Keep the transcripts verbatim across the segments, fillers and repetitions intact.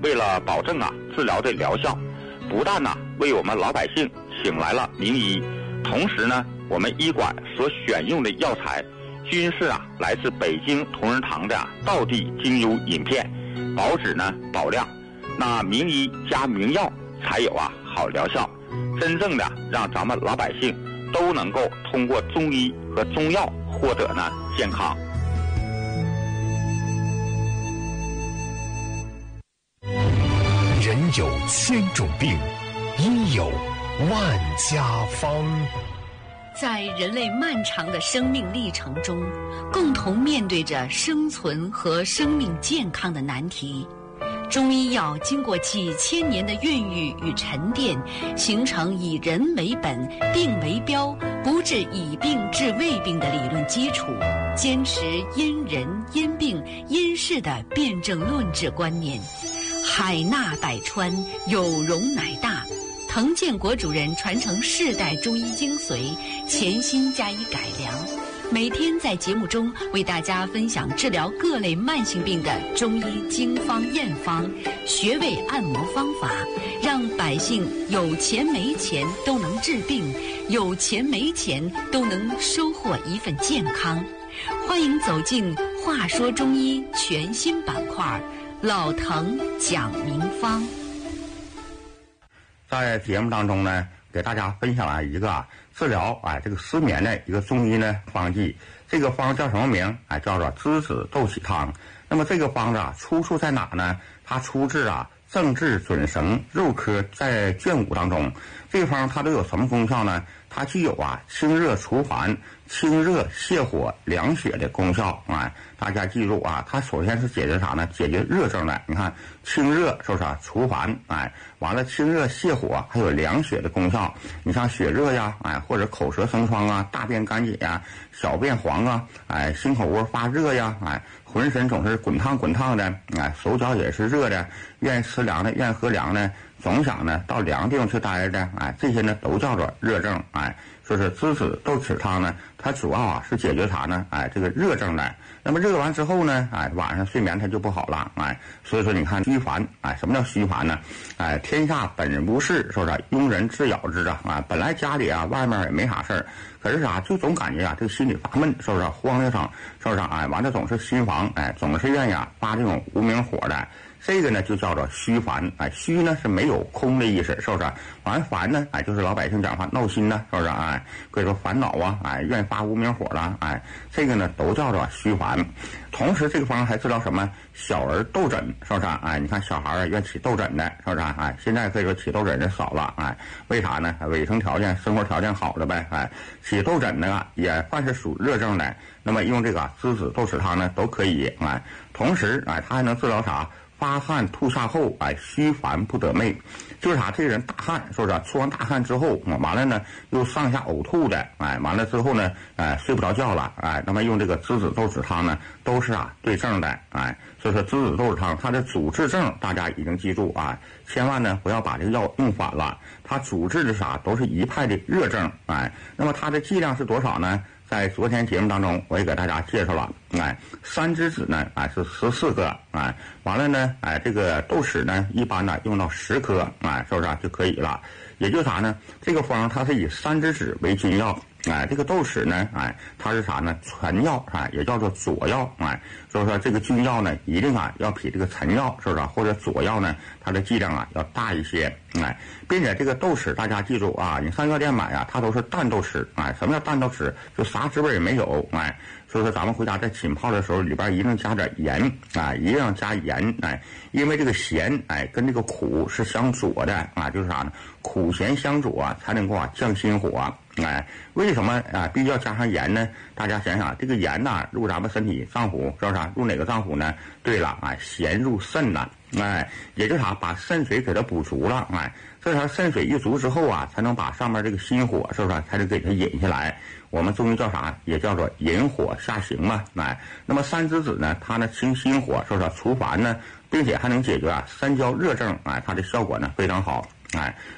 为了保证啊治疗的疗效，不但呢为我们老百姓请来了名医，同时呢我们医馆所选用的药材均是啊来自北京同仁堂的道地精油饮片，保质呢保量。那名医加名药才有啊好疗效，真正的让咱们老百姓都能够通过中医和中药获得呢健康。 人有千种病，医有万家方。 在人类漫长的生命历程中，共同面对着生存和生命健康的难题。中医药经过几千年的孕育与沉淀，形成以人为本、病为标、不治已病治未病的理论基础，坚持因人因病因事的辩证论治观念。海纳百川，有容乃大。滕建国主任传承世代中医精髓，潜心加以改良，每天在节目中为大家分享治疗各类慢性病的中医经方验方、穴位按摩方法，让百姓有钱没钱都能治病，有钱没钱都能收获一份健康。欢迎走进《话说中医》全新板块，老滕讲名方。 在节目当中呢，给大家分享了一个啊治疗哎这个失眠的一个中医呢方剂。这个方叫什么名？哎，叫做栀子豆豉汤。那么这个方子啊出处在哪呢？它出自啊正治准绳肉科在卷五当中。这个方它都有什么功效呢？它具有啊清热除烦、清热泻火、凉血的功效啊！大家记住啊，它首先是解决啥呢？解决热症的。你看清热是不是啊？除烦，哎，完了清热泻火，还有凉血的功效。你像血热呀，哎，或者口舌生疮啊、大便干结呀、小便黄啊，哎，心口窝发热呀，哎，浑身总是滚烫滚烫的，哎，手脚也是热的，愿意吃凉的，愿意喝凉的。总想呢到凉地方去待着，哎，这些呢都叫做热症，哎，说是栀子豆豉汤呢，它主要啊是解决啥呢？哎，这个热症的。那么热完之后呢，哎，晚上睡眠它就不好了，哎，所以说你看虚烦，哎，什么叫虚烦呢？哎，天下本无事，是不是？庸人自扰之啊，啊，本来家里啊外面也没啥事儿，可是啥就总感觉啊这个心里发闷，是不是？慌的上，是不是？哎，完了总是心烦，哎，总是愿意啊发这种无名火的。这个呢就叫做虚烦，哎，虚呢是没有空的意思，是不是？完烦呢，哎，就是老百姓讲话闹心呢，是不是？哎，可以说烦恼啊，哎，愿意发无名火了，哎，这个呢都叫做虚烦。同时这个方还治疗什么？小儿痘疹，是不是？哎，你看小孩啊愿起痘疹的，是不是？哎，现在可以说起痘疹的少了，哎，为啥呢？卫生条件、生活条件好了呗，哎，起痘疹的也凡是属热症的，那么用这个栀子豆豉汤呢都可以，哎，同时哎，它还能治疗啥？发汗吐痧后，哎，虚烦不得寐，就是啥？这个人大汗，是不是？出完大汗之后，完了呢，又上下呕吐的，哎，完了之后呢，哎，睡不着觉了，哎，那么用这个栀子豆豉汤呢，都是啊对症的，哎，所以说栀子豆豉汤它的主治症大家一定记住啊，千万呢不要把这个药用反了，它主治的啥都是一派的热症，哎，那么它的剂量是多少呢？在昨天节目当中，我也给大家介绍了，哎，三栀子呢，哎是十四个，哎，完了呢，哎，这个豆豉呢，一般呢用到十颗，哎，是不是啊就可以了？也就是啥呢？这个方它是以三栀子为君药，哎，这个豆豉呢，哎，它是啥呢？臣药，哎，也叫做佐药，哎，所以说这个君药呢，一定啊要比这个臣药，是不是啊？或者佐药呢，它的剂量啊要大一些，哎，并且这个豆豉大家记住啊，你上药店买啊，它都是淡豆豉，哎，什么叫淡豆豉？就啥滋味也没有，哎，所以说咱们回家在浸泡的时候，里边一定加点盐，啊，一定要加盐，哎，因为这个咸，哎，跟这个苦是相佐的，啊，就是啥呢？苦咸相佐啊，才能够啊降心火。哎，为什么啊必须要加上盐呢？大家想想，这个盐呐入咱们身体脏腑，知道啥？入哪个脏腑呢？对了，哎，咸入肾了，哎，也就是啥？把肾水给它补足了，哎，这啥？肾水一足之后啊，才能把上面这个心火，是不是？才能给它引下来。我们中医叫啥？也叫做引火下行嘛，哎，那么三栀子呢，它呢清心火，是不是？除烦呢，并且还能解决啊三焦热症，哎，它的效果呢非常好。哎，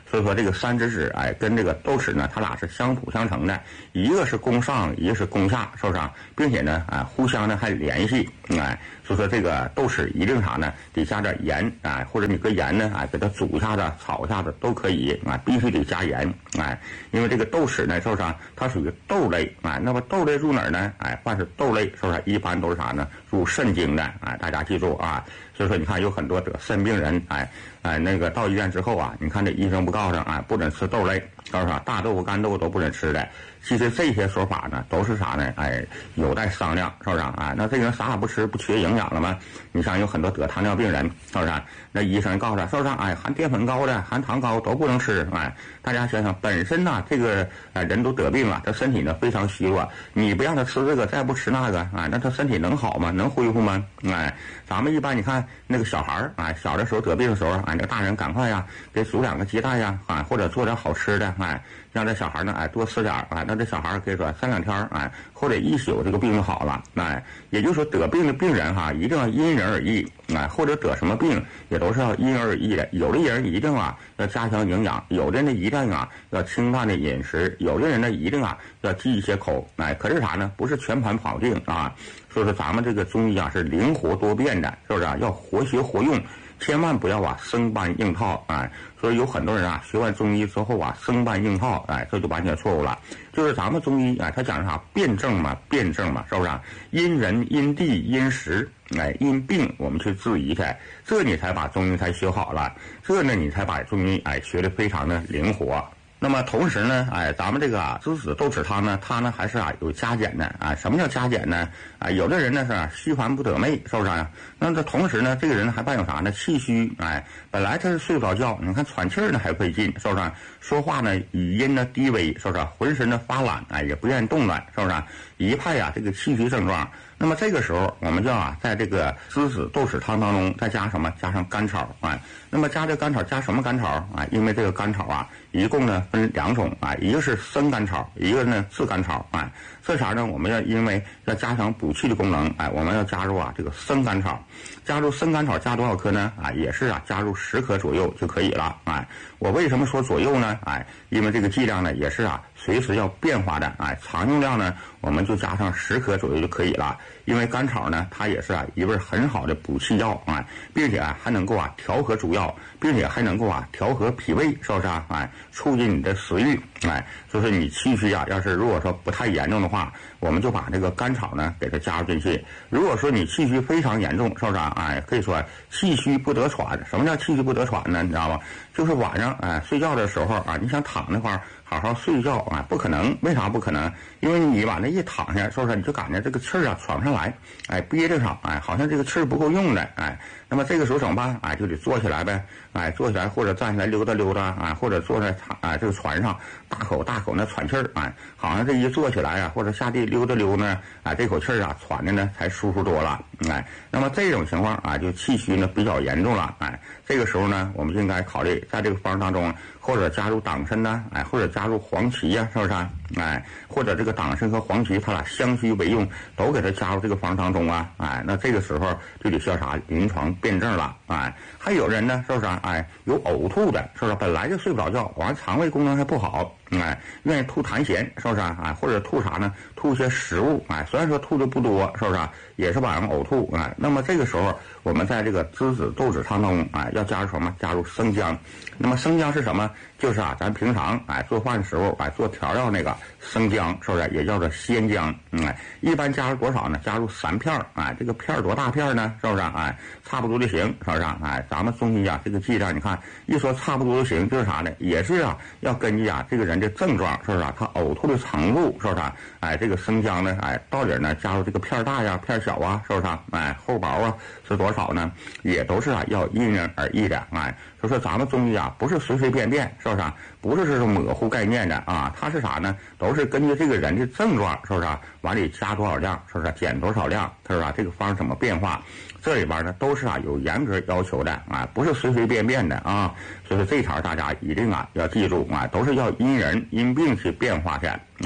所以说这个三质子哎跟这个豆豉呢，它俩是相辅相成的，一个是攻上，一个是攻下，是不是？并且呢啊互相呢还联系，哎，所以说这个豆豉一定啥呢？得加点盐，哎，或者你搁盐呢，哎，给它煮一下子、炒一下子都可以，啊，必须得加盐，哎，因为这个豆豉呢，是不是？它属于豆类，哎，那么豆类入哪儿呢？哎，凡是豆类，是不是？一般都是啥呢？入肾经的，哎，大家记住啊。所以说，你看有很多得肾病人，哎，哎，那个到医院之后啊，你看这医生不告诉哎，不准吃豆类，告诉啥？大豆腐、干豆腐都不准吃的。其实这些说法呢，都是啥呢？哎，有待商量，是不是啊？那这个人啥也不吃，不缺营养了吗？你像有很多得糖尿病人，是不是？那医生告诉他，是不是？哎，含淀粉高的、含糖高都不能吃。哎，大家想想，本身呢，这个哎人都得病了，他身体呢非常虚弱，你不让他吃这个，再不吃那个，哎，那他身体能好吗？能恢复吗？哎，咱们一般你看那个小孩儿，哎，小的时候得病的时候，哎，那个大人赶快呀，给煮两个鸡蛋呀，啊，或者做点好吃的，哎，让这小孩呢，哎，多吃点，哎，那这小孩可以说三两天，哎，或者一宿这个病就好了，哎，也就是说得病的病人哈，一定要因人而异，哎，或者得什么病也都是要因人而异的。有的人一定啊要加强营养，有的人呢一定啊要清淡的饮食，有的人呢一定啊要忌一些口，哎，可是啥呢？不是全盘跑定啊。所以说咱们这个中医啊是灵活多变的，是不是啊？要活学活用。千万不要啊生搬硬套，哎，所以有很多人啊学完中医之后啊生搬硬套，哎，这就完全错误了。就是咱们中医哎，他讲啥辩证嘛，辩证嘛，是不是啊？因人因地因时，哎，因病我们去治宜去，这你才把中医才学好了，这呢你才把中医哎学得非常的灵活。那么同时呢，哎，咱们这个啊栀子豆豉汤呢，它呢还是啊有加减的啊。什么叫加减呢？啊，有的人呢是啊虚烦不得寐，是不是啊？那这同时呢，这个人还伴有啥呢？气虚，哎，本来他是睡不着觉，你看喘气儿呢还费劲，是不是？说话呢语音呢低微，是不是？浑身呢发懒，哎，也不愿意动弹，是不是？一派呀、啊、这个气虚症状。那么这个时候，我们就啊，在这个栀子豆豉汤当中再加什么？加上甘草，哎，那么加这甘草加什么甘草啊？因为这个甘草啊，一共呢分两种啊，一个是生甘草，一个呢炙甘草，哎，这茬呢我们要因为要加强补气的功能，哎，我们要加入啊这个生甘草，加入生甘草加多少克呢？啊，也是啊，加入十克左右就可以了，哎，我为什么说左右呢？哎，因为这个剂量呢也是啊随时要变化的，哎，常用量呢我们就加上十克左右就可以了。因为甘草呢，它也是啊一味很好的补气药啊，并且啊还能够啊调和主药，并且还能够啊调和脾胃，是不是啊？哎，促进你的食欲，哎，就是你气虚啊，要是如果说不太严重的话，我们就把这个甘草呢给它加入进去。如果说你气虚非常严重，是不是啊？哎，可以说气虚不得喘。什么叫气虚不得喘呢？你知道吗？就是晚上哎睡觉的时候啊，你想躺那块儿好好睡觉啊，不可能。为啥不可能？因为你往那一躺下，是不是你就感觉这个气儿啊喘不上来，哎，憋着上，哎，好像这个气儿不够用的，哎，那么这个时候怎么办？哎，就得坐起来呗，哎，坐起来或者站起来溜达溜达，啊，或者坐在啊这个船上大口大口那喘气儿，哎，好像这一坐起来啊，或者下地溜达溜呢，哎，这口气儿啊喘的呢才舒服多了，哎，那么这种情况啊，就气虚呢比较严重了，哎，这个时候呢，我们就应该考虑在这个方当中，或者加入党参呢，哎，或者加入黄芪呀、啊，是不是、啊？哎，或者这个党参和黄芪，它俩相虚为用，都给它加入这个方当中啊，哎，那这个时候就得需要啥临床辩证了，哎，还有人呢，是不是、啊？哎，有呕吐的，是不是？本来就睡不着觉，完肠胃功能还不好，哎，愿意吐痰涎，是不是？哎，或者吐啥呢？吐一些食物，哎，虽然说吐的不多，是不是？也是晚上呕吐，哎，那么这个时候我们在这个栀子豆豉汤当中，哎，要加入什么？加入生姜。那么生姜是什么？就是啊，咱平常哎做饭的时候哎做调料那个生姜，是不是也叫做鲜姜？嗯，哎，一般加入多少呢？加入三片儿，哎，这个片儿多大片儿呢？是不是？哎，差不多就行，是不是？哎，咱们中医啊这个剂量，你看一说差不多就行，就是啥呢？也是啊，要根据啊这个人的症状，是不是？他呕吐的程度，是不是？哎，这个生姜呢，哎，到底呢加入这个片儿大呀、片儿小啊，是不是？哎，厚薄啊是多少呢？也都是啊要因人而异的，哎。就说咱们中医啊，不是随随便便，是不是？不是这种模糊概念的啊，它是啥呢？都是根据这个人的症状，是不是？往里加多少量，是不是？减多少量，是不是？这个方怎么变化？这里边呢都是啊有严格要求的啊，不是随随便便的啊。所以这条大家一定啊要记住啊，都是要因人因病去变化的，哎。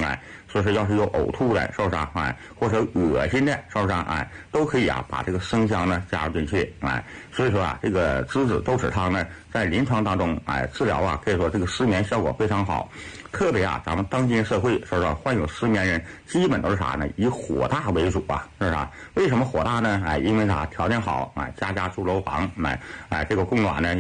说是要是有呕吐的，是不是啊？哎，或者恶心的，是不是啊？哎，都可以啊，把这个生姜呢加入进去，哎，所以说啊，这个栀子豆豉汤呢，在临床当中，哎，治疗啊，可以说这个失眠效果非常好。特别啊，咱们当今社会，是不是患有失眠人基本都是啥呢？以火大为主啊，是不是啊？为什么火大呢？哎，因为啥？条件好，哎，家家住楼房，哎，哎，这个供暖呢